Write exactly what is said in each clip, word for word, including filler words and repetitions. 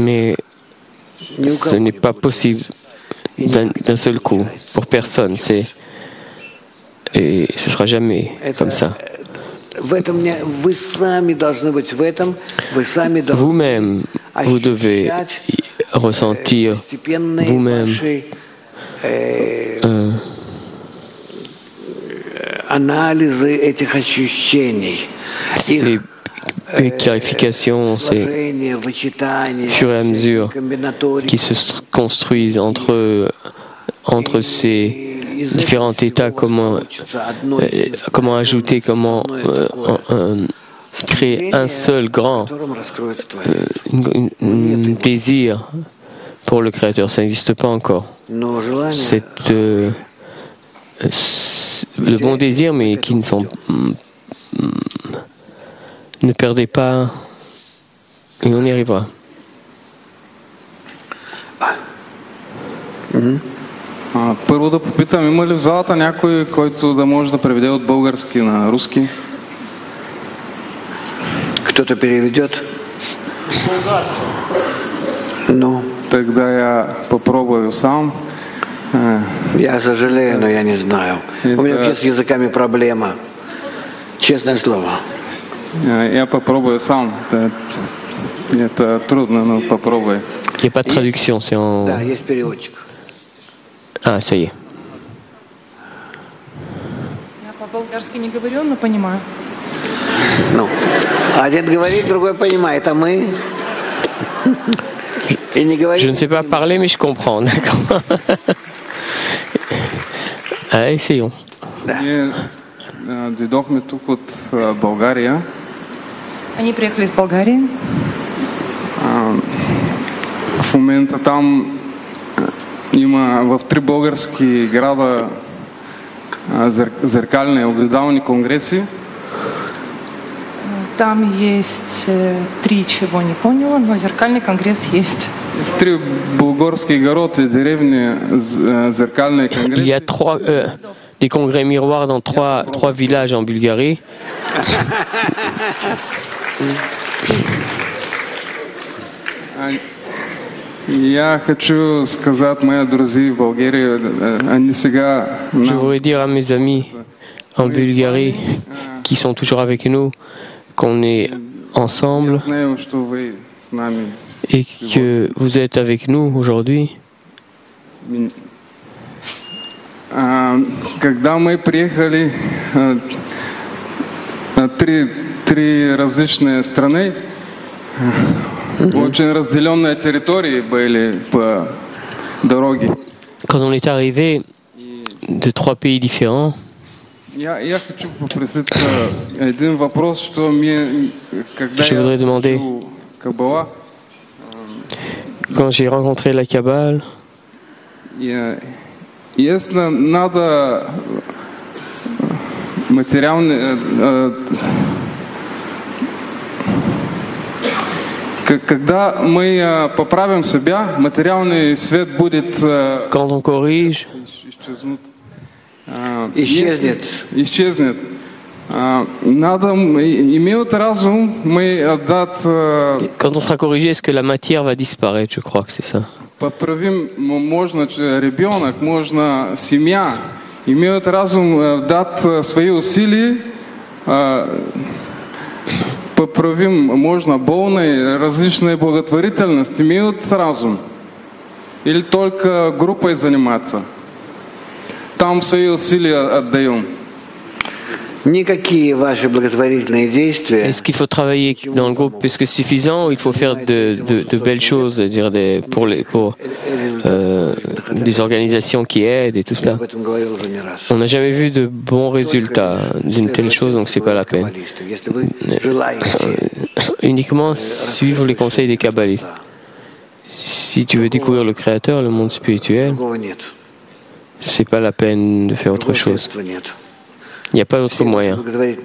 Mais ce n'est pas possible d'un, d'un seul coup, pour personne. C'est, et ce ne sera jamais comme ça. Vous-même, vous devez ressentir vous-même euh, ces clarifications, ces fur et à mesure qui se construisent entre, entre ces différents états, comment, euh, comment ajouter, comment euh, euh, créer un seul grand euh, un désir pour le Créateur. Ça n'existe pas encore. C'est euh, le bon désir, mais qui ne sont ne perdez pas et on y arrivera. Първо да попитам, има ли в залата някой, който да може да преведе от български на руски? Кто-то переведет? Ну. Тогда я попробую сам. Я сожалею, но я не знаю. У меня вообще с языками проблема. Честное слово. Я попробую сам. Это, это трудно, но попробуй. Il n'y a pas de traduction, c'est en... Да, есть переводчик. Ah, ça y est. Я по-болгарски не говорю, но понимаю. Ну, один говорит, другой понимает, а мы... И не говорит... Je ne sais pas parler, mais je comprends, d'accord. Allez, essayons. Ние дойдохме тук от България. Они приехали из Болгарии. В момента там има в три български града зеркальни огледални конгреси. Там есть три, чего не поняла, но зеркальный конгресс есть. С три български города и деревни зеркальни конгреси. Il y a trois, euh, des congrès miroirs dans trois, trois villages en Bulgarie. Я хочу сказать моим друзьям в Болгарии, они сега... Je voudrais dire à mes amis en Bulgarie qui sont toujours avec nous qu'on est ensemble et que vous êtes avec nous aujourd'hui. Когда мы приехали на три, три различные страны, очень разделенные территории были по дороге. Quand on est arrivé de trois pays différents, Я, я хочу попросить один вопрос, что мне, когда je voudrais я demander, слушаю Каббала, quand j'ai rencontré la Kabbale, я, если надо материальный, когда мы поправим себя, материальный свет будет quand on corrige, исчезнет. Исчезнет. Надо, имеют разум, мы отдать... Quand on sera corrigé, est-ce que la matière va disparaître? Je crois que c'est ça. Поправим, можно ребенок, можно семья. Имеют разум дать свои усилия. Поправим, можно полной различной благотворительности. Имеют разум. Или только группой заниматься. Там свои усилия отдаем. Никакие ваши благотворительные действия. Est-ce qu'il faut travailler dans le groupe plus que suffisant ou il faut faire de, de, de belles choses, c'est-à-dire des, pour, les, pour euh, des organisations qui aident et tout cela? On n'a jamais vu de bons résultats d'une telle chose, donc c'est pas la peine. Uniquement suivre les conseils des kabbalistes. Si tu veux découvrir le Créateur, le monde spirituel, c'est pas la peine de faire autre chose. Il n'y a pas d'autre moyen.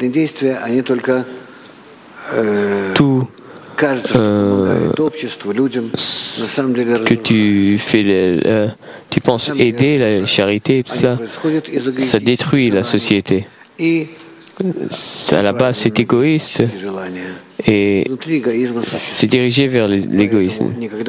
Tout euh, ce que tu fais, euh, tu penses aider la charité, tout ça, ça détruit la société. À la base, c'est égoïste et c'est dirigé vers l'égoïsme.